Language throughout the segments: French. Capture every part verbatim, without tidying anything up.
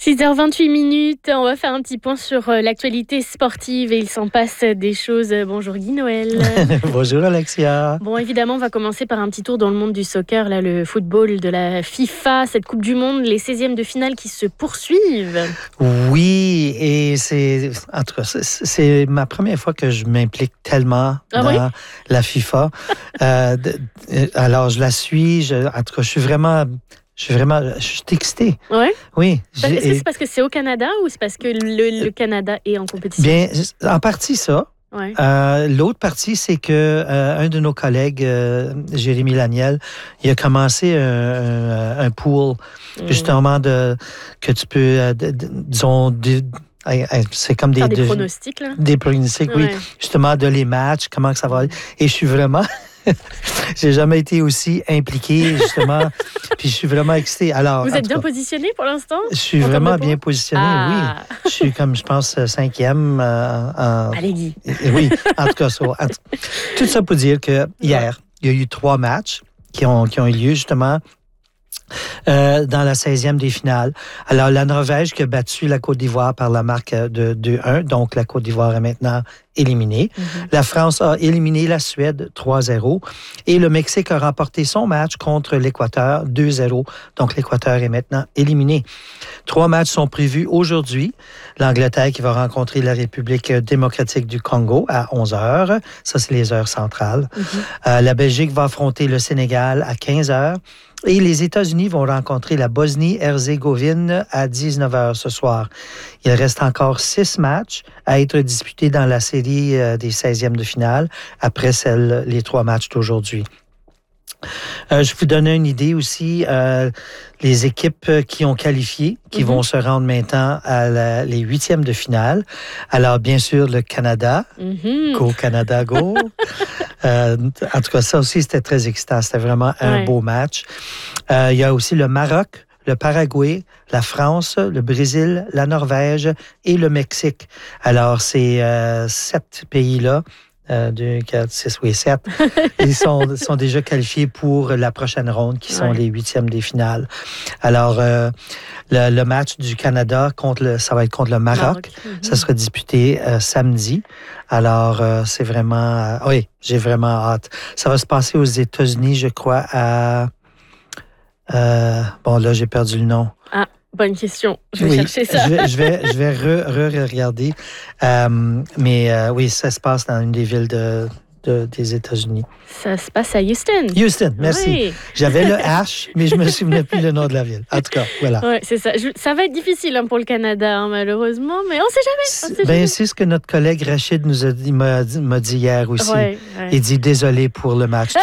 six heures vingt-huit minutes, on va faire un petit point sur euh, l'actualité sportive et il s'en passe des choses. Bonjour Guy Noël. Bonjour Alexia. Bon, évidemment, on va commencer par un petit tour dans le monde du soccer, là, le football de la FIFA, cette Coupe du Monde, les seizièmes de finale qui se poursuivent. Oui, et c'est, en tout cas, c'est, c'est ma première fois que je m'implique tellement Ah dans oui? la FIFA. euh, de, alors, je la suis, je, en tout cas, je suis vraiment... Je suis vraiment, je suis excité. Ouais. Oui. Est-ce que c'est parce que c'est au Canada ou c'est parce que le, le Canada est en compétition? Bien, en partie ça. Ouais. Euh, l'autre partie, c'est que euh, un de nos collègues, euh, Jérémy Laniel, il a commencé un, un, un pool mmh. justement de que tu peux, euh, de, de, disons, de, c'est comme des, Faire des de, pronostics là. Des pronostics, ouais. Oui, justement de les matchs, comment que ça va. Et je suis vraiment. J'ai jamais été aussi impliqué, justement. Puis je suis vraiment excité. Alors, vous êtes bien cas, positionné pour l'instant? Je suis vraiment bien positionné, ah. oui. Je suis comme, je pense, cinquième. Euh, en, Allez, Guy. Oui, en tout cas, ça. En tout, tout ça pour dire que hier, il y a eu trois matchs qui ont, qui ont eu lieu, justement. Euh, dans la seizième des finales. Alors, la Norvège qui a battu la Côte d'Ivoire par la marque de deux un, donc la Côte d'Ivoire est maintenant éliminée. Mm-hmm. La France a éliminé la Suède trois zéro et le Mexique a remporté son match contre l'Équateur deux zéro, donc l'Équateur est maintenant éliminé. Trois matchs sont prévus aujourd'hui. L'Angleterre qui va rencontrer la République démocratique du Congo à onze heures. Ça, c'est les heures centrales. Mm-hmm. Euh, la Belgique va affronter le Sénégal à quinze heures. Et les États-Unis vont rencontrer la Bosnie-Herzégovine à dix-neuf heures ce soir. Il reste encore six matchs à être disputés dans la série des seizièmes de finale, après celle, les trois matchs d'aujourd'hui. Euh, je vous donne une idée aussi, euh, les équipes qui ont qualifié, qui mm-hmm. vont se rendre maintenant à la, les huitièmes de finale. Alors, bien sûr, le Canada. Mm-hmm. Go Canada, go! euh, en tout cas, ça aussi, c'était très excitant. C'était vraiment un ouais. beau match. Euh, il y a aussi le Maroc, le Paraguay, la France, le Brésil, la Norvège et le Mexique. Alors, ces euh, sept pays-là, Euh, deux, quatre, six, oui, sept. Ils sont, sont déjà qualifiés pour la prochaine ronde, qui sont ouais. les huitièmes des finales. Alors, euh, le, le match du Canada, contre le, ça va être contre le Maroc. Maroc. Mm-hmm. Ça sera disputé euh, samedi. Alors, euh, c'est vraiment... Euh, oui, j'ai vraiment hâte. Ça va se passer aux États-Unis, je crois, à... Euh, bon, là, j'ai perdu le nom. Ah. Bonne question. Je vais oui, chercher ça. je vais, je vais, je vais re-regarder. Re, euh, mais euh, oui, ça se passe dans une des villes de, de, des États-Unis. Ça se passe à Houston. Houston, merci. Oui. J'avais le H, mais je ne me souvenais plus le nom de la ville. En tout cas, voilà. Oui, c'est ça. Je, ça va être difficile hein, pour le Canada, hein, malheureusement, mais on ne sait jamais. On sait ben, jamais. C'est ce que notre collègue Rachid nous a dit, m'a, m'a dit hier aussi. Ouais, ouais. Il dit désolé pour le match.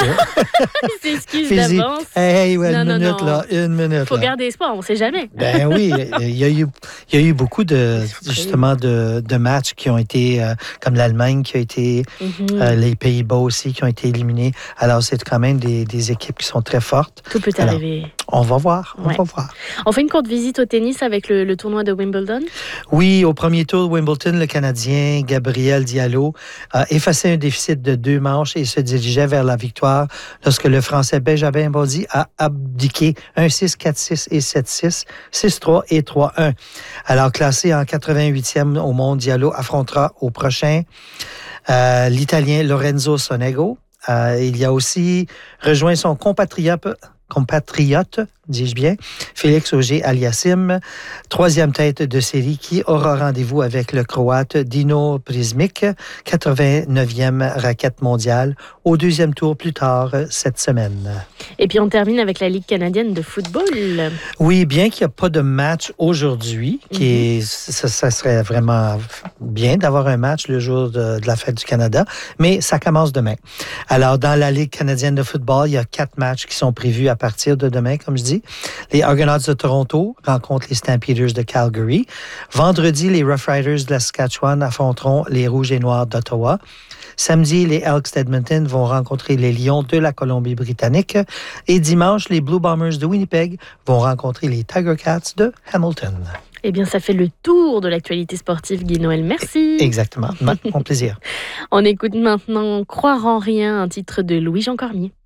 Il s'excuse d'avance. Hey, ouais, non, une non, minute, non. là, une minute. Il faut là. garder espoir, on ne sait jamais. Ben oui, il y a eu, il y a eu beaucoup de, justement, de, de matchs qui ont été, euh, comme l'Allemagne qui a été, mm-hmm. euh, les Pays-Bas aussi qui ont été éliminés. Alors, c'est quand même des, des équipes qui sont très fortes. Tout peut Alors, arriver. On va voir, on ouais. va voir. On fait une courte visite au tennis avec le, le tournoi de Wimbledon? Oui, au premier tour de Wimbledon, le Canadien Gabriel Diallo a effacé un déficit de deux manches et se dirigeait vers la victoire lorsque le Français Benjamin Bonzi a abdiqué un six, quatre six et sept six, six trois et trois un. Alors, classé en quatre-vingt-huitième au monde, Diallo affrontera au prochain euh, l'Italien Lorenzo Sonego. Euh, il y a aussi rejoint son compatriote, compatriote, dis-je bien, Félix Auger-Aliassime, troisième tête de série qui aura rendez-vous avec le Croate Dino Prizmic, quatre-vingt-neuvième raquette mondiale, au deuxième tour plus tard cette semaine. Et puis on termine avec la Ligue canadienne de football. Oui, bien qu'il n'y a pas de match aujourd'hui, qui mm-hmm. est, ça, ça serait vraiment bien d'avoir un match le jour de, de la fête du Canada, mais ça commence demain. Alors, dans la Ligue canadienne de football, il y a quatre matchs qui sont prévus à partir de demain, comme je dis. Les Argonauts de Toronto rencontrent les Stampeders de Calgary. Vendredi, les Rough Riders de la Saskatchewan affronteront les Rouges et Noirs d'Ottawa. Samedi, les Elks d'Edmonton vont rencontrer les Lions de la Colombie-Britannique. Et dimanche, les Blue Bombers de Winnipeg vont rencontrer les Tiger Cats de Hamilton. Eh bien, ça fait le tour de l'actualité sportive, Guy Noël. Merci. Exactement. Mon plaisir. On écoute maintenant Croire en rien, un titre de Louis-Jean Cormier.